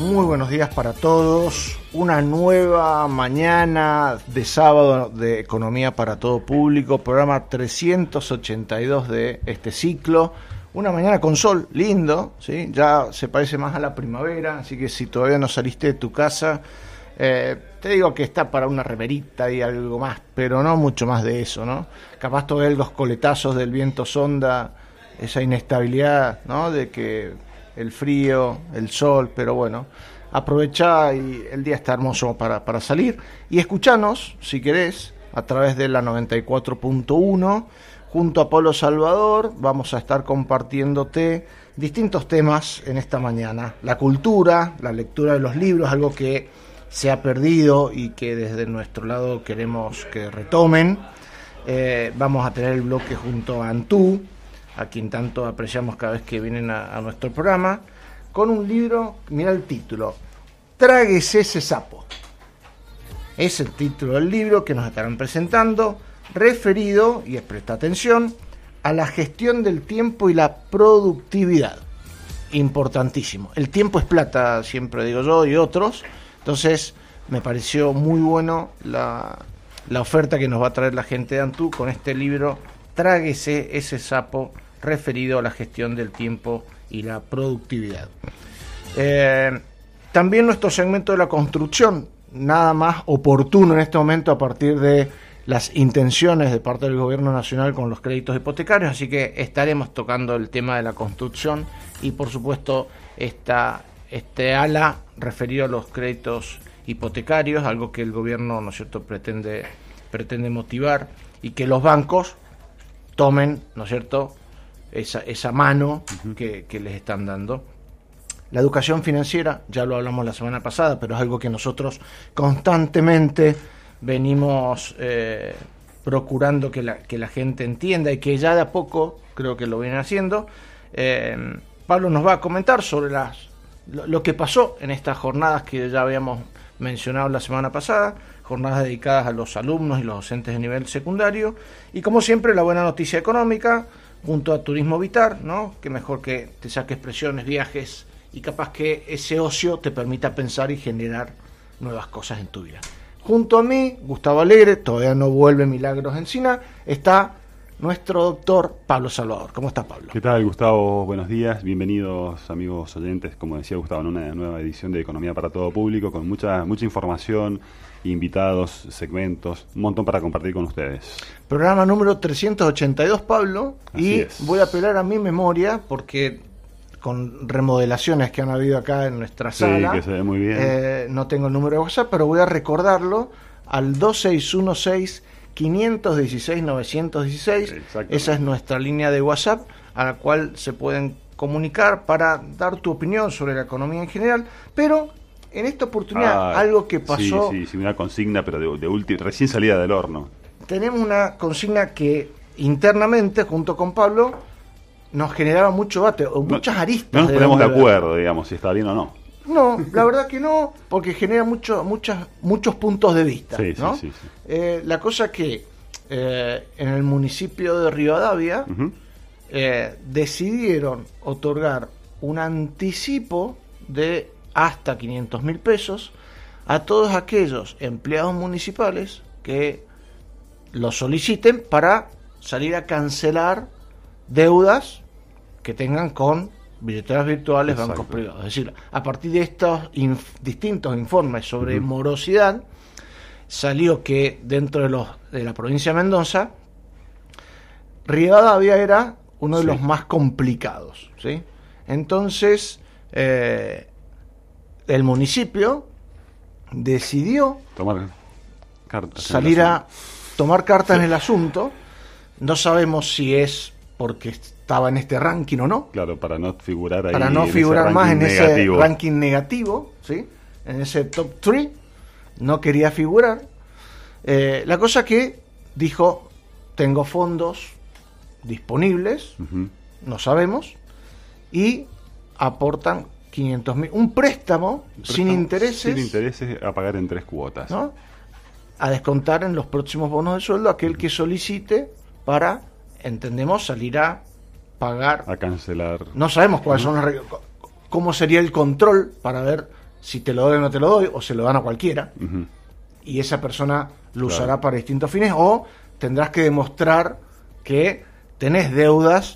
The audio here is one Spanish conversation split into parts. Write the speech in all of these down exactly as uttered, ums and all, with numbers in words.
Muy buenos días para todos. Una nueva mañana de sábado de Economía para Todo Público, programa trescientos ochenta y dos de este ciclo. Una mañana con sol, lindo, ¿sí? Ya se parece más a la primavera, así que si todavía no saliste de tu casa, eh, te digo que está para una remerita y algo más, pero no mucho más de eso, ¿no? Capaz todavía los coletazos del viento sonda, esa inestabilidad, ¿no? De que el frío, el sol, pero bueno, aprovechá y el día está hermoso para, para salir. Y escuchanos, si querés, a través de la noventa y cuatro punto uno. Junto a Pablo Salvador vamos a estar compartiéndote distintos temas en esta mañana. La cultura, la lectura de los libros, algo que se ha perdido y que desde nuestro lado queremos que retomen. Eh, vamos a tener el bloque junto a Antú, a quien tanto apreciamos cada vez que vienen a, a nuestro programa, con un libro, mira el título, Tráguese ese sapo. Es el título del libro que nos estarán presentando, referido, y presta atención, a la gestión del tiempo y la productividad. Importantísimo. El tiempo es plata, siempre digo yo, y otros. Entonces, me pareció muy bueno la, la oferta que nos va a traer la gente de Antú con este libro, Tráguese ese sapo, referido a la gestión del tiempo y la productividad. Eh, también nuestro segmento de la construcción, nada más oportuno en este momento a partir de las intenciones de parte del gobierno nacional con los créditos hipotecarios, así que estaremos tocando el tema de la construcción y por supuesto esta, este ala referido a los créditos hipotecarios, algo que el gobierno, ¿no es cierto?, pretende, pretende motivar y que los bancos tomen, ¿no es cierto?, esa, esa mano uh-huh. que, que les están dando. La educación financiera, ya lo hablamos la semana pasada, pero es algo que nosotros constantemente venimos eh, procurando que la, que la gente entienda y que ya de a poco creo que lo vienen haciendo. Eh, Pablo nos va a comentar sobre las, lo, lo que pasó en estas jornadas que ya habíamos mencionado la semana pasada, jornadas dedicadas a los alumnos y los docentes de nivel secundario, y como siempre la buena noticia económica junto a Turismo Vitar, ¿no? Que mejor que te saques presiones, viajes y capaz que ese ocio te permita pensar y generar nuevas cosas en tu vida. Junto a mí, Gustavo Alegre, todavía no vuelve Milagros Encina, está nuestro doctor Pablo Salvador. ¿Cómo está, Pablo? ¿Qué tal, Gustavo? Buenos días, bienvenidos amigos oyentes, como decía Gustavo, en una nueva edición de Economía para Todo Público, con mucha mucha información, invitados, segmentos, un montón para compartir con ustedes. Programa número trescientos ochenta y dos, Pablo, Así y es. Voy a apelar a mi memoria porque con remodelaciones que han habido acá en nuestra sí, sala, que se ve muy bien. Eh, no tengo el número de WhatsApp, pero voy a recordarlo al dos seis uno seis, cinco uno seis, nueve uno seis. Esa es nuestra línea de WhatsApp a la cual se pueden comunicar para dar tu opinión sobre la economía en general, pero en esta oportunidad ah, algo que pasó... Sí, sí, sí, una consigna, pero de, de ulti, recién salida del horno. Tenemos una consigna que internamente, junto con Pablo, nos generaba mucho debate, o muchas no, aristas. No nos de ponemos de debate. acuerdo, digamos, si está bien o no. No, la verdad que no, porque genera mucho, muchas, muchos puntos de vista, sí, ¿no? Sí, sí, sí. Eh, la cosa que eh, en el municipio de Rivadavia uh-huh. eh, decidieron otorgar un anticipo de hasta quinientos mil pesos a todos aquellos empleados municipales que lo soliciten para salir a cancelar deudas que tengan con billeteras virtuales, Exacto. bancos privados. Es decir, a partir de estos inf- distintos informes sobre uh-huh. morosidad, salió que dentro de los de la provincia de Mendoza, Rivadavia era uno de sí. los más complicados, ¿sí? Entonces, eh, el municipio decidió tomar cartas salir a tomar cartas sí. en el asunto. No sabemos si es porque estaba en este ranking o no. Claro, para no figurar ahí. Para no figurar más en negativo. ese ranking negativo, ¿sí? En ese top tres, no quería figurar. Eh, la cosa que dijo, tengo fondos disponibles, uh-huh. no sabemos, y aportan quinientos mil, un préstamo, un préstamo sin intereses. Sin intereses a pagar en tres cuotas. ¿No? A descontar en los próximos bonos de sueldo aquel uh-huh. que solicite para, entendemos, salir a pagar, a cancelar. No sabemos cuáles uh-huh. son las reglas, cómo sería el control para ver si te lo doy o no te lo doy, o se lo dan a cualquiera, Uh-huh. y esa persona lo Claro. usará para distintos fines, o tendrás que demostrar que tenés deudas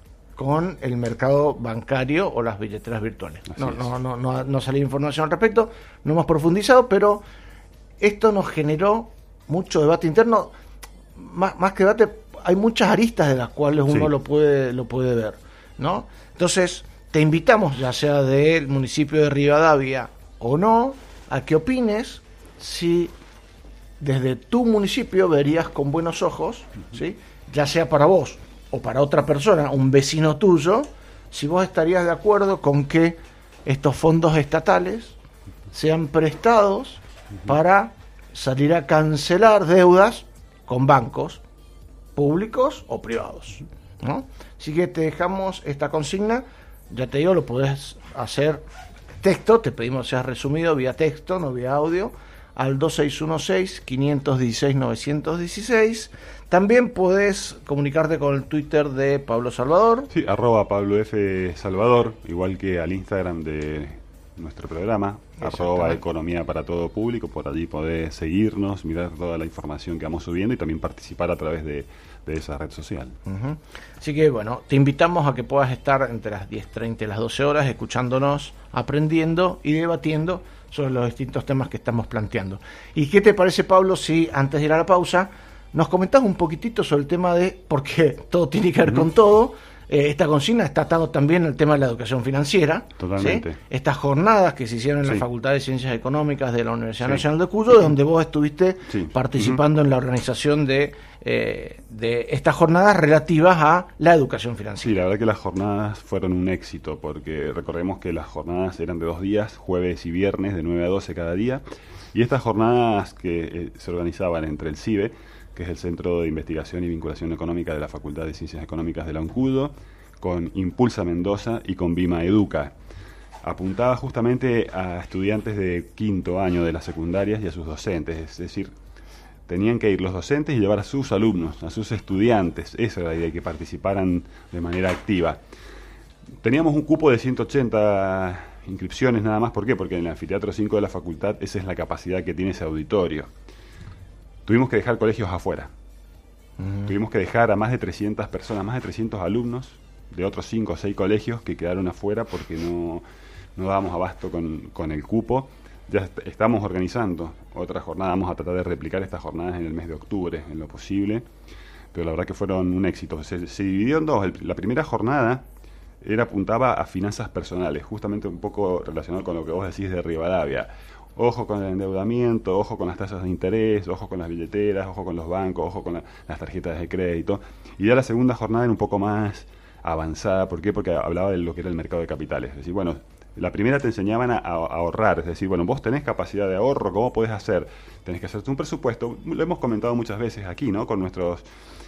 con el mercado bancario o las billeteras virtuales. Así No, es. no, no, no, no salió información al respecto, no hemos profundizado, pero esto nos generó mucho debate interno. Más, más que debate, hay muchas aristas de las cuales uno Sí. lo puede lo puede ver, ¿no? Entonces, te invitamos, ya sea del municipio de Rivadavia o no, a que opines si desde tu municipio verías con buenos ojos, ¿sí? Ya sea para vos o para otra persona, un vecino tuyo, si vos estarías de acuerdo con que estos fondos estatales sean prestados para salir a cancelar deudas con bancos públicos o privados, ¿no? Así que te dejamos esta consigna, ya te digo, lo podés hacer texto, te pedimos que seas resumido vía texto, no vía audio, al dos seis uno seis, cinco uno seis, nueve uno seis. También podés comunicarte con el Twitter de Pablo Salvador. Sí, arroba Pablo F. Salvador, igual que al Instagram de nuestro programa, arroba Economía para Todo Público. Por allí podés seguirnos, mirar toda la información que vamos subiendo y también participar a través de, de esa red social. Uh-huh. Así que bueno, te invitamos a que puedas estar entre las diez treinta y las doce horas escuchándonos, aprendiendo y debatiendo sobre los distintos temas que estamos planteando. ¿Y qué te parece, Pablo, si antes de ir a la pausa nos comentás un poquitito sobre el tema de, porque todo tiene que ver uh-huh. con todo, eh, esta consigna está atado también al tema de la educación financiera. Totalmente. ¿Sí? Estas jornadas que se hicieron en sí. la Facultad de Ciencias Económicas de la Universidad sí. Nacional de Cuyo, donde vos estuviste sí. participando uh-huh. en la organización de, eh, de estas jornadas relativas a la educación financiera. Sí, la verdad que las jornadas fueron un éxito, porque recordemos que las jornadas eran de dos días, jueves y viernes, de nueve a doce cada día, y estas jornadas que eh, se organizaban entre el CIBE, que es el Centro de Investigación y Vinculación Económica de la Facultad de Ciencias Económicas de la UNCUDO, con Impulsa Mendoza y con Vima Educa. Apuntaba justamente a estudiantes de quinto año de las secundarias y a sus docentes, es decir, tenían que ir los docentes y llevar a sus alumnos, a sus estudiantes, esa era la idea, que participaran de manera activa. Teníamos un cupo de ciento ochenta inscripciones nada más, ¿por qué? Porque en el anfiteatro cinco de la facultad esa es la capacidad que tiene ese auditorio. Tuvimos que dejar colegios afuera. Uh-huh. Tuvimos que dejar a más de trescientas personas, más de trescientos alumnos de otros cinco o seis colegios que quedaron afuera porque no, no dábamos abasto con, con el cupo. Ya est- estamos organizando otra jornada, vamos a tratar de replicar estas jornadas en el mes de octubre, en lo posible, pero la verdad que fueron un éxito. Se, se dividió en dos. El, la primera jornada era apuntaba a finanzas personales, justamente un poco relacionado con lo que vos decís de Rivadavia. Ojo con el endeudamiento, ojo con las tasas de interés, ojo con las billeteras, ojo con los bancos, ojo con la, las tarjetas de crédito. Y ya la segunda jornada era un poco más avanzada. ¿Por qué? Porque hablaba de lo que era el mercado de capitales. Es decir, bueno, la primera te enseñaban a, a ahorrar. Es decir, bueno, vos tenés capacidad de ahorro, ¿cómo podés hacer? Tenés que hacerte un presupuesto. Lo hemos comentado muchas veces aquí, ¿no? Con nuestros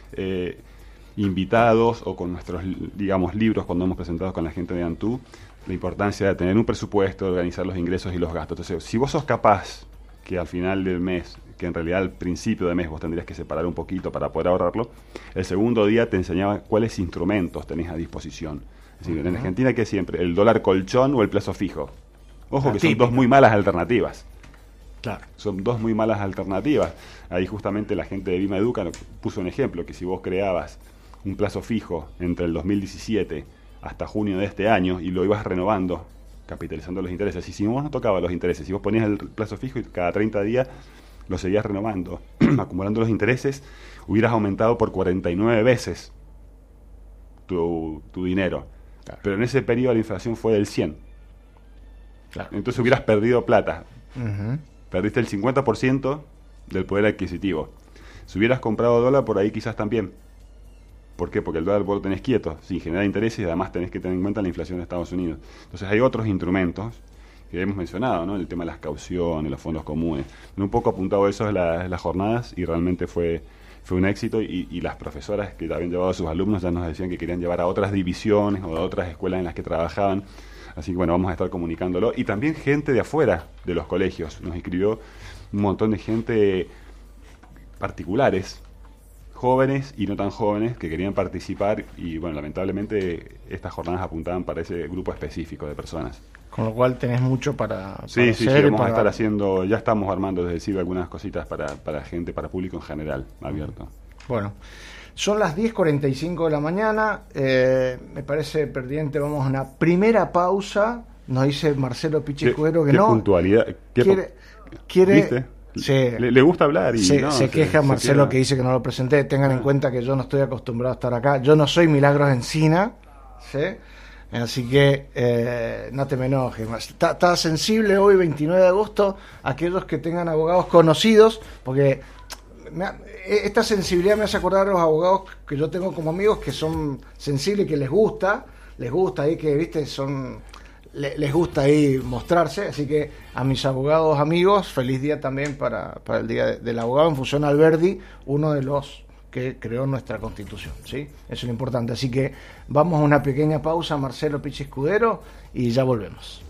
eh, invitados o con nuestros, digamos, libros cuando hemos presentado con la gente de Antú. La importancia de tener un presupuesto, de organizar los ingresos y los gastos. Entonces, si vos sos capaz que al final del mes, que en realidad al principio de mes vos tendrías que separar un poquito para poder ahorrarlo, el segundo día te enseñaba cuáles instrumentos tenés a disposición. Es decir, uh-huh. en Argentina, ¿qué siempre? ¿El dólar colchón o el plazo fijo? Ojo, que son dos muy malas alternativas. Claro. Son dos muy malas alternativas. Ahí justamente la gente de Vima Educa puso un ejemplo, que si vos creabas un plazo fijo entre el dos mil diecisiete hasta junio de este año y lo ibas renovando, capitalizando los intereses, y si vos no tocabas los intereses, si vos ponías el plazo fijo y cada treinta días lo seguías renovando, acumulando los intereses, hubieras aumentado por cuarenta y nueve veces tu, tu dinero. Claro. Pero en ese periodo la inflación fue del cien. Claro. Entonces hubieras perdido plata. Uh-huh. Perdiste el cincuenta por ciento del poder adquisitivo. Si hubieras comprado dólar, por ahí quizás también. ¿Por qué? Porque el dólar vos lo tenés quieto, sin generar intereses, y además tenés que tener en cuenta la inflación de Estados Unidos. Entonces hay otros instrumentos que hemos mencionado, ¿no? El tema de las cauciones, los fondos comunes. Un poco apuntado a eso de las, las jornadas, y realmente fue, fue un éxito, y, y las profesoras que habían llevado a sus alumnos ya nos decían que querían llevar a otras divisiones o a otras escuelas en las que trabajaban. Así que bueno, vamos a estar comunicándolo. Y también gente de afuera de los colegios. Nos escribió un montón de gente particulares, jóvenes y no tan jóvenes que querían participar y bueno, lamentablemente estas jornadas apuntaban para ese grupo específico de personas. Con lo cual tenés mucho para, para sí, sí, hacer. Sí, vamos para... a estar haciendo, ya estamos armando desde CIBE algunas cositas para, para gente, para público en general, abierto. Bueno, son las diez cuarenta y cinco de la mañana, eh, me parece pertinente, vamos a una primera pausa, nos dice Marcelo Pichescudero que qué no. Puntualidad, qué quiere, quiere ¿viste? Se, le, le gusta hablar y se, no, se queja se, Marcelo se que dice que no lo presenté. Tengan ah. en cuenta que yo no estoy acostumbrado a estar acá, yo no soy Milagros Encina, ¿sí? Así que eh, no te me enojes. Está, está sensible hoy, veintinueve de agosto, aquellos que tengan abogados conocidos, porque me ha, esta sensibilidad me hace acordar a los abogados que yo tengo como amigos que son sensibles, que les gusta, les gusta ahí que, viste, son... les gusta ahí mostrarse, así que a mis abogados amigos, feliz día también para, para el Día del Abogado en función a Alberdi, uno de los que creó nuestra Constitución, ¿sí? Eso es lo importante, así que vamos a una pequeña pausa, Marcelo Pichescudero, y ya volvemos.